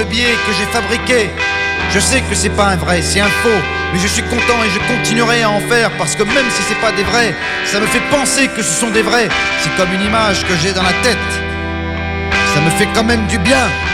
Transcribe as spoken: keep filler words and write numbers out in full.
le billet que j'ai fabriqué. Je sais que c'est pas un vrai, c'est un faux, mais je suis content et je continuerai à en faire parce que même si c'est pas des vrais, ça me fait penser que ce sont des vrais. C'est comme une image que j'ai dans la tête. Ça me fait quand même du bien.